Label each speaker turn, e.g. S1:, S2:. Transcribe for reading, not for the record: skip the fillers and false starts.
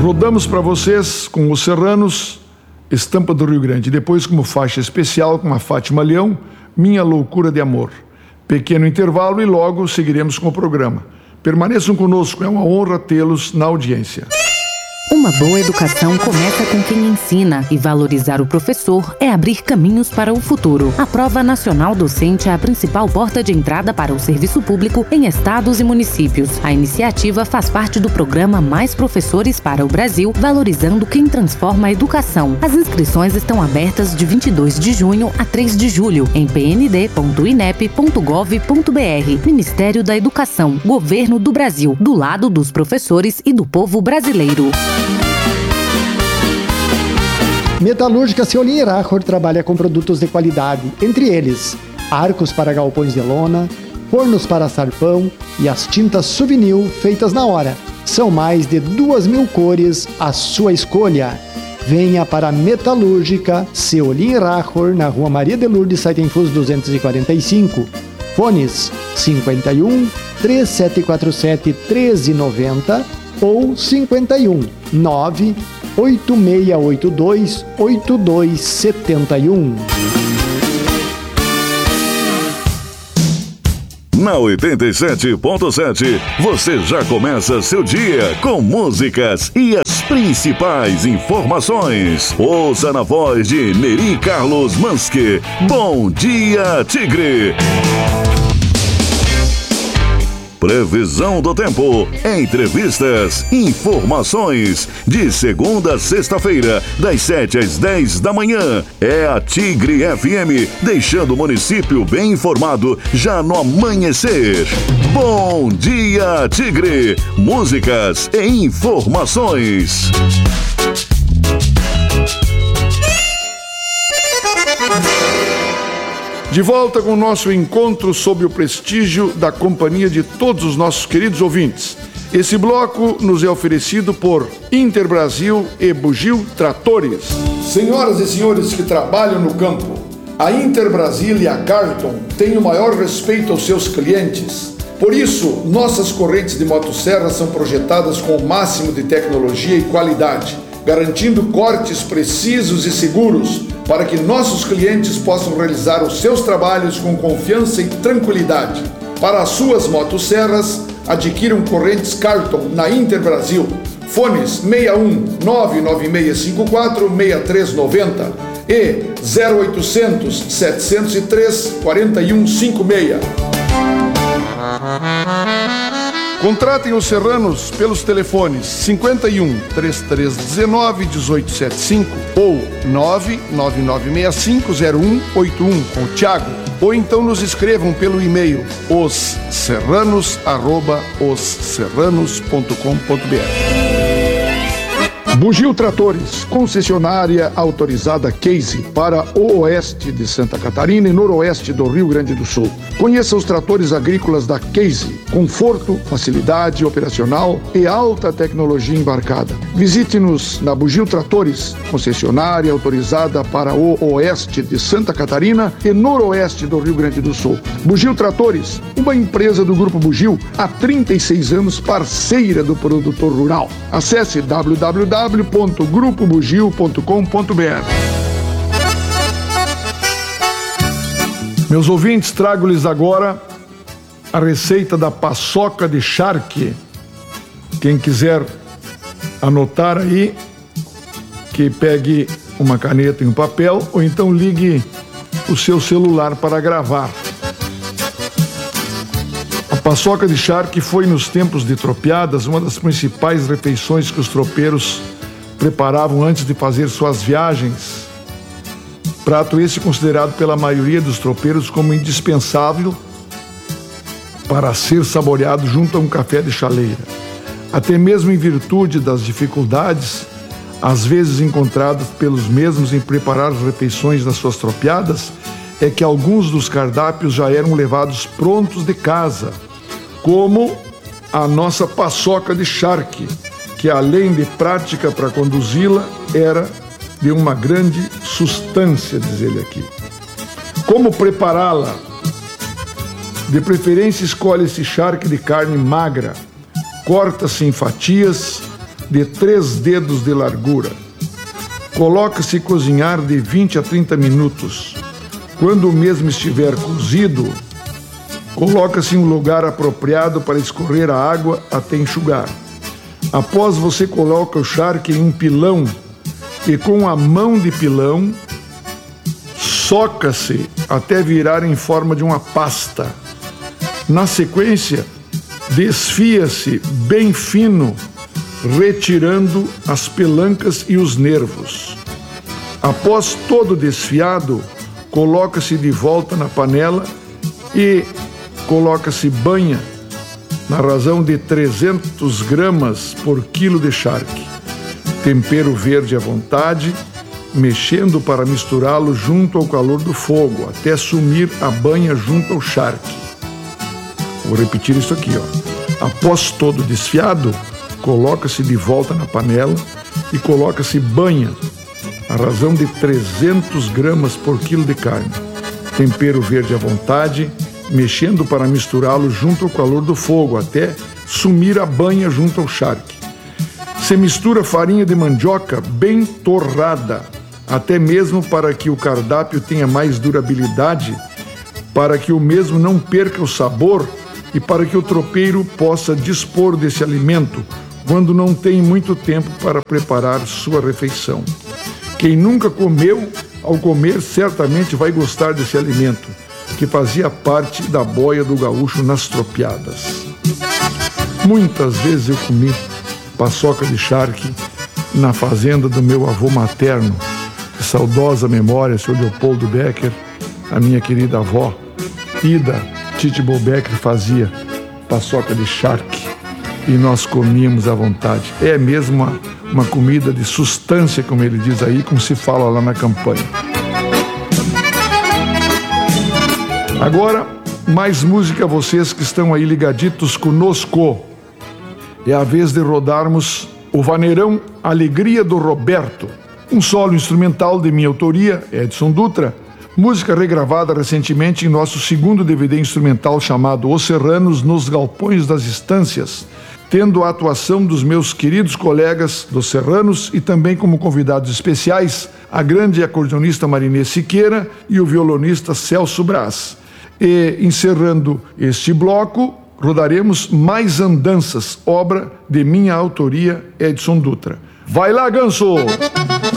S1: Rodamos para vocês com Os Serranos, Estampa do Rio Grande. Depois, como faixa especial, com a Fátima Leão, Minha Loucura de Amor. Pequeno intervalo e logo seguiremos com o programa. Permaneçam conosco, é uma honra tê-los na audiência.
S2: Uma boa educação começa com quem ensina, e valorizar o professor é abrir caminhos para o futuro. A Prova Nacional Docente é a principal porta de entrada para o serviço público em estados e municípios. A iniciativa faz parte do programa Mais Professores para o Brasil, valorizando quem transforma a educação. As inscrições estão abertas de 22 de junho a 3 de julho em pnd.inep.gov.br. Ministério da Educação, Governo do Brasil, do lado dos professores e do povo brasileiro.
S3: Metalúrgica Seolim Rachor trabalha com produtos de qualidade, entre eles arcos para galpões de lona, fornos para sarpão e as tintas Souvenir feitas na hora. São mais de 2.000 cores à sua escolha. Venha para a Metalúrgica Seolim Rachor, na Rua Maria de Lourdes, Saitenfus 245. Fones 51 3747 1390 ou 51 9 8682 8271.
S4: Na 87.7, você já começa seu dia com músicas e as principais informações. Ouça na voz de Neri Carlos Manske. Bom dia, Tigre! Previsão do tempo, entrevistas, informações. De segunda a sexta-feira, das 7 às 10 da manhã. É a Tigre FM, deixando o município bem informado já no amanhecer. Bom dia, Tigre! Músicas e informações.
S1: De volta com o nosso encontro sob o prestígio da companhia de todos os nossos queridos ouvintes. Esse bloco nos é oferecido por Interbrasil e Bugio Tratores. Senhoras e senhores que trabalham no campo, a Interbrasil e a Carlton têm o maior respeito aos seus clientes. Por isso, nossas correntes de motosserra são projetadas com o máximo de tecnologia e qualidade, garantindo cortes precisos e seguros para que nossos clientes possam realizar os seus trabalhos com confiança e tranquilidade. Para as suas motosserras, adquiram correntes Carlton na Interbrasil. Fones 61 99654 6390 e 0800 703 4156. Contratem os Serranos pelos telefones 51 3319 1875 ou 999650181 com o Thiago, ou então nos escrevam pelo e-mail osserranos@osserranos.com.br. Bugio Tratores, concessionária autorizada Case para o oeste de Santa Catarina e noroeste do Rio Grande do Sul. Conheça os tratores agrícolas da Case, conforto, facilidade operacional e alta tecnologia embarcada. Visite-nos na Bugio Tratores, concessionária autorizada para o oeste de Santa Catarina e noroeste do Rio Grande do Sul. Bugio Tratores, uma empresa do Grupo Bugio, há 36 anos parceira do produtor rural. Acesse www.grupobugio.com.br. Meus ouvintes, trago-lhes agora a receita da paçoca de charque. Quem quiser anotar aí, que pegue uma caneta e um papel, ou então ligue o seu celular para gravar. A paçoca de charque foi, nos tempos de tropiadas, uma das principais refeições que os tropeiros preparavam antes de fazer suas viagens. Prato esse considerado pela maioria dos tropeiros como indispensável para ser saboreado junto a um café de chaleira. Até mesmo em virtude das dificuldades, às vezes encontradas pelos mesmos em preparar as refeições das suas tropiadas, é que alguns dos cardápios já eram levados prontos de casa, como a nossa paçoca de charque, que além de prática para conduzi-la, era de uma grande substância, diz ele aqui. Como prepará-la? De preferência, escolhe esse charque de carne magra, corta-se em fatias, de 3 dedos de largura. Coloca-se cozinhar de 20 a 30 minutos. Quando o mesmo estiver cozido, coloca-se em um lugar apropriado para escorrer a água até enxugar. Após, você coloca o charque em um pilão e com a mão de pilão soca-se até virar em forma de uma pasta. Na sequência, desfia-se bem fino, retirando as pelancas e os nervos. Após todo desfiado, coloca-se de volta na panela e coloca-se banha na razão de 300 gramas por quilo de charque. Tempero verde à vontade, mexendo para misturá-lo junto ao calor do fogo, até sumir a banha junto ao charque. Vou repetir isso aqui, ó. Após todo desfiado, coloca-se de volta na panela e coloca-se banha, a razão de 300 gramas por quilo de carne. Tempero verde à vontade, mexendo para misturá-lo junto ao calor do fogo, até sumir a banha junto ao charque. Se mistura farinha de mandioca bem torrada, até mesmo para que o cardápio tenha mais durabilidade, para que o mesmo não perca o sabor e para que o tropeiro possa dispor desse alimento quando não tem muito tempo para preparar sua refeição. Quem nunca comeu, ao comer, certamente vai gostar desse alimento, que fazia parte da boia do gaúcho nas tropiadas. Muitas vezes eu comi paçoca de charque na fazenda do meu avô materno, de saudosa memória, seu Leopoldo Becker. A minha querida avó, Ida Titibol Becker, fazia paçoca de charque e nós comíamos à vontade. É mesmo uma comida de substância, como ele diz aí, como se fala lá na campanha. Agora, mais música a vocês que estão aí ligaditos conosco. É a vez de rodarmos o vaneirão Alegria do Roberto, um solo instrumental de minha autoria, Edson Dutra, música regravada recentemente em nosso segundo DVD instrumental chamado Os Serranos nos Galpões das Estâncias, tendo a atuação dos meus queridos colegas dos Serranos e também como convidados especiais a grande acordeonista Marinê Siqueira e o violonista Celso Brás. E encerrando este bloco, rodaremos Mais Andanças, obra de minha autoria, Edson Dutra. Vai lá, Ganso!